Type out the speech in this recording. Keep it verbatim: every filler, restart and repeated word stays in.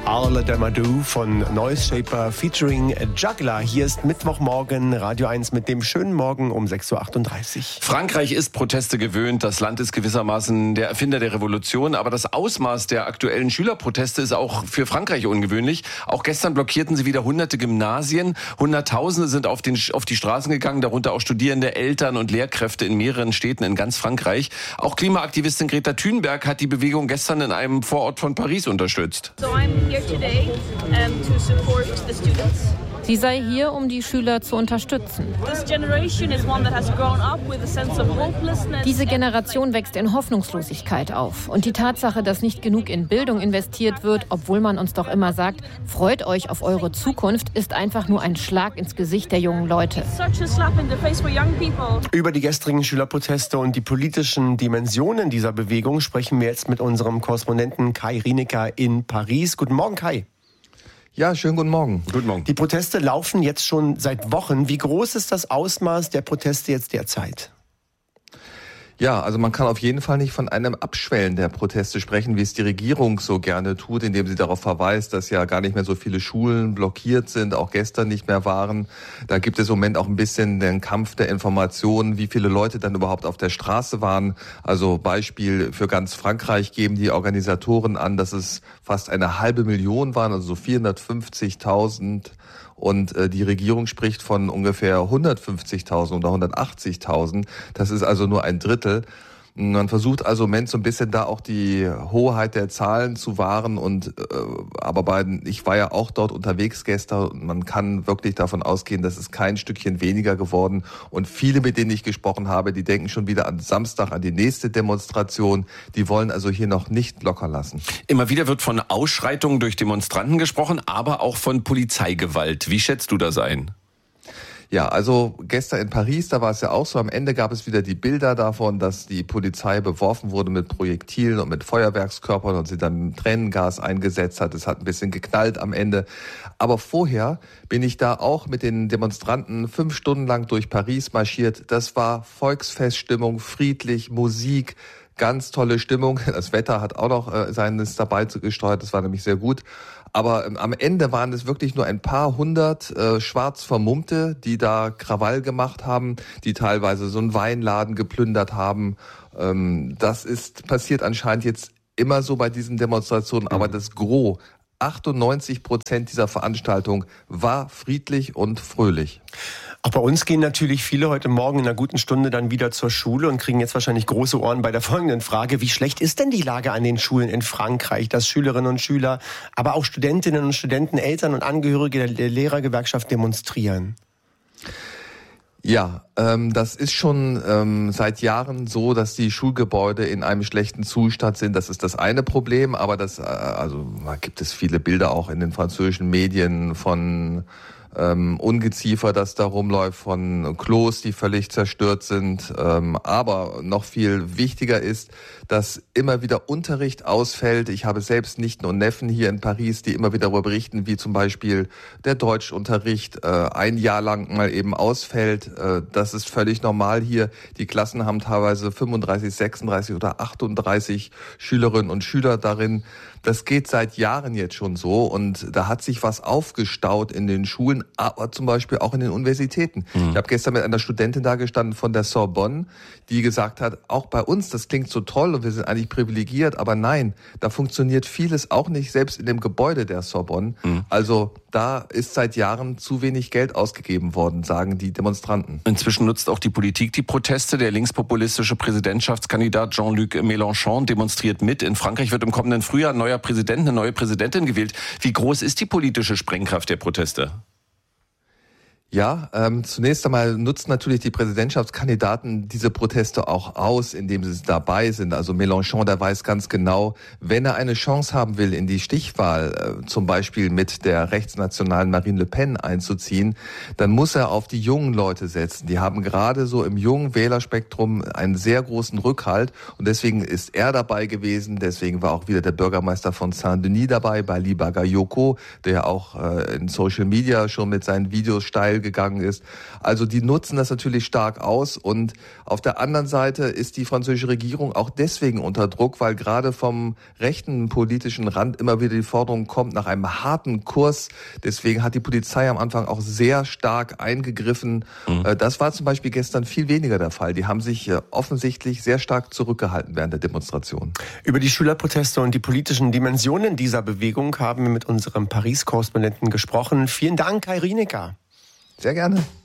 All Damadou von Noise Shaper featuring Juggler. Hier ist Mittwochmorgen, Radio eins mit dem schönen Morgen um sechs Uhr achtunddreißig. Frankreich ist Proteste gewöhnt. Das Land ist gewissermaßen der Erfinder der Revolution. Aber das Ausmaß der aktuellen Schülerproteste ist auch für Frankreich ungewöhnlich. Auch gestern blockierten sie wieder hunderte Gymnasien. Hunderttausende sind auf, den, auf die Straßen gegangen, darunter auch Studierende, Eltern und Lehrkräfte in mehreren Städten in ganz Frankreich. Auch Klimaaktivistin Greta Thunberg hat die Bewegung gestern in einem Vorort von Paris unterstützt. So I'm here today um, to support the students. Sie sei hier, um die Schüler zu unterstützen. Diese Generation wächst in Hoffnungslosigkeit auf. Und die Tatsache, dass nicht genug in Bildung investiert wird, obwohl man uns doch immer sagt, freut euch auf eure Zukunft, ist einfach nur ein Schlag ins Gesicht der jungen Leute. Über die gestrigen Schülerproteste und die politischen Dimensionen dieser Bewegung sprechen wir jetzt mit unserem Korrespondenten Kai Rienecker in Paris. Guten Morgen, Kai. Ja, schönen guten Morgen. Guten Morgen. Die Proteste laufen jetzt schon seit Wochen. Wie groß ist das Ausmaß der Proteste jetzt derzeit? Ja, also man kann auf jeden Fall nicht von einem Abschwellen der Proteste sprechen, wie es die Regierung so gerne tut, indem sie darauf verweist, dass ja gar nicht mehr so viele Schulen blockiert sind, auch gestern nicht mehr waren. Da gibt es im Moment auch ein bisschen den Kampf der Informationen, wie viele Leute dann überhaupt auf der Straße waren. Also Beispiel für ganz Frankreich geben die Organisatoren an, dass es fast eine halbe Million waren, also so vierhundertfünfzigtausend. Und äh, die Regierung spricht von ungefähr hundertfünfzigtausend oder hundertachtzigtausend. Das ist also nur ein Drittel. Man versucht also im Moment so ein bisschen da auch die Hoheit der Zahlen zu wahren. Und äh, aber bei, ich war ja auch dort unterwegs gestern und man kann wirklich davon ausgehen, das ist kein Stückchen weniger geworden. Und viele, mit denen ich gesprochen habe, die denken schon wieder an Samstag, an die nächste Demonstration. Die wollen also hier noch nicht locker lassen. Immer wieder wird von Ausschreitungen durch Demonstranten gesprochen, aber auch von Polizeigewalt. Wie schätzt du das ein? Ja, also gestern in Paris, da war es ja auch so, am Ende gab es wieder die Bilder davon, dass die Polizei beworfen wurde mit Projektilen und mit Feuerwerkskörpern und sie dann Tränengas eingesetzt hat. Es hat ein bisschen geknallt am Ende. Aber vorher bin ich da auch mit den Demonstranten fünf Stunden lang durch Paris marschiert. Das war Volksfeststimmung, friedlich, Musik, ganz tolle Stimmung. Das Wetter hat auch noch äh, seines dabei gesteuert, das war nämlich sehr gut. Aber ähm, am Ende waren es wirklich nur ein paar hundert äh, schwarz Vermummte, die da Krawall gemacht haben, die teilweise so einen Weinladen geplündert haben. Ähm, das ist passiert anscheinend jetzt immer so bei diesen Demonstrationen, aber das Gros, achtundneunzig Prozent dieser Veranstaltung war friedlich und fröhlich. Auch bei uns gehen natürlich viele heute Morgen in einer guten Stunde dann wieder zur Schule und kriegen jetzt wahrscheinlich große Ohren bei der folgenden Frage. Wie schlecht ist denn die Lage an den Schulen in Frankreich, dass Schülerinnen und Schüler, aber auch Studentinnen und Studenten, Eltern und Angehörige der Lehrergewerkschaft demonstrieren? Ja, ähm, das ist schon ähm, seit Jahren so, dass die Schulgebäude in einem schlechten Zustand sind. Das ist das eine Problem, aber das, äh, also da gibt es viele Bilder auch in den französischen Medien von Ähm, Ungeziefer, das da rumläuft, von Klos, die völlig zerstört sind. Ähm, aber noch viel wichtiger ist, dass immer wieder Unterricht ausfällt. Ich habe selbst Nichten und Neffen hier in Paris, die immer wieder darüber berichten, wie zum Beispiel der Deutschunterricht äh, ein Jahr lang mal eben ausfällt. Äh, das ist völlig normal hier. Die Klassen haben teilweise fünfunddreißig, sechsunddreißig oder achtunddreißig Schülerinnen und Schüler darin. Das geht seit Jahren jetzt schon so und da hat sich was aufgestaut in den Schulen, aber zum Beispiel auch in den Universitäten. Mhm. Ich habe gestern mit einer Studentin da gestanden von der Sorbonne, die gesagt hat, auch bei uns, das klingt so toll und wir sind eigentlich privilegiert, aber nein, da funktioniert vieles auch nicht, selbst in dem Gebäude der Sorbonne. Mhm. Also da ist seit Jahren zu wenig Geld ausgegeben worden, sagen die Demonstranten. Inzwischen nutzt auch die Politik die Proteste. Der linkspopulistische Präsidentschaftskandidat Jean-Luc Mélenchon demonstriert mit. In Frankreich wird im kommenden Frühjahr ein neuer Präsident, eine neue Präsidentin gewählt. Wie groß ist die politische Sprengkraft der Proteste? Ja, ähm, zunächst einmal nutzen natürlich die Präsidentschaftskandidaten diese Proteste auch aus, indem sie dabei sind. Also Mélenchon, der weiß ganz genau, wenn er eine Chance haben will, in die Stichwahl äh, zum Beispiel mit der rechtsnationalen Marine Le Pen einzuziehen, dann muss er auf die jungen Leute setzen. Die haben gerade so im jungen Wählerspektrum einen sehr großen Rückhalt und deswegen ist er dabei gewesen. Deswegen war auch wieder der Bürgermeister von Saint-Denis dabei, Bali Bagayoko, der auch äh, in Social Media schon mit seinen Videos steil gegangen ist. Also die nutzen das natürlich stark aus und auf der anderen Seite ist die französische Regierung auch deswegen unter Druck, weil gerade vom rechten politischen Rand immer wieder die Forderung kommt nach einem harten Kurs. Deswegen hat die Polizei am Anfang auch sehr stark eingegriffen. Mhm. Das war zum Beispiel gestern viel weniger der Fall. Die haben sich offensichtlich sehr stark zurückgehalten während der Demonstration. Über die Schülerproteste und die politischen Dimensionen dieser Bewegung haben wir mit unserem Paris-Korrespondenten gesprochen. Vielen Dank, Kai Rienecker. Sehr gerne.